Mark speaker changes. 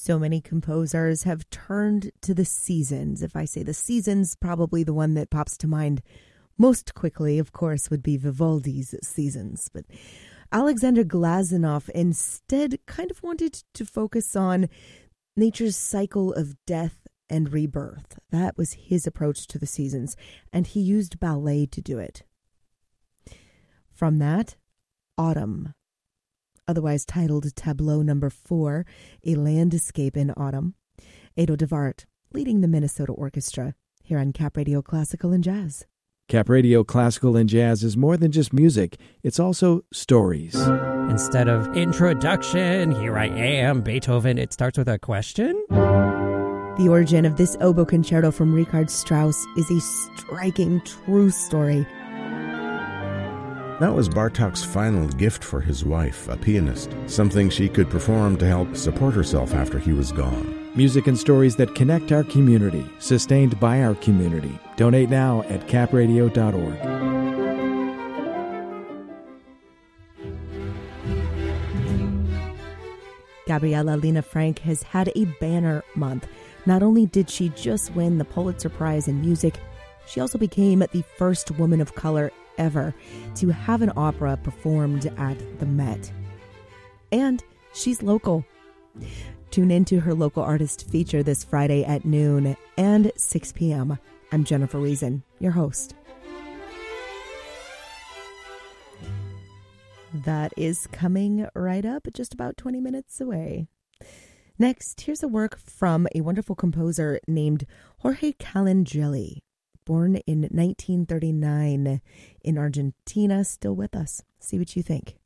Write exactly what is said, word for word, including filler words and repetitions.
Speaker 1: So many composers have turned to the seasons. If I say the seasons, probably the one that pops to mind most quickly, of course, would be Vivaldi's Seasons. But Alexander Glazunov instead kind of wanted to focus on nature's cycle of death and rebirth. That was his approach to the seasons, and he used ballet to do it. From that, Autumn, otherwise titled Tableau Number Four, A Landscape in Autumn. Ado DeVart leading the Minnesota Orchestra here on Cap Radio Classical and Jazz.
Speaker 2: Cap Radio Classical and Jazz is more than just music. It's also stories.
Speaker 3: Instead of introduction, here I am, Beethoven, it starts with a question.
Speaker 1: The origin of this oboe concerto from Richard Strauss is a striking true story.
Speaker 4: That was Bartók's final gift for his wife, a pianist, something she could perform to help support herself after he was gone.
Speaker 2: Music and stories that connect our community, sustained by our community. Donate now at cap radio dot org.
Speaker 1: Gabriella Lena Frank has had a banner month. Not only did she just win the Pulitzer Prize in Music, she also became the first woman of color ever to have an opera performed at the Met. And she's local. Tune into her local artist feature this Friday at noon and six p.m. I'm Jennifer Reason, your host. That is coming right up, just about twenty minutes away. Next, here's a work from a wonderful composer named Jorge Calangelli, born in nineteen thirty-nine in Argentina, still with us. See what you think.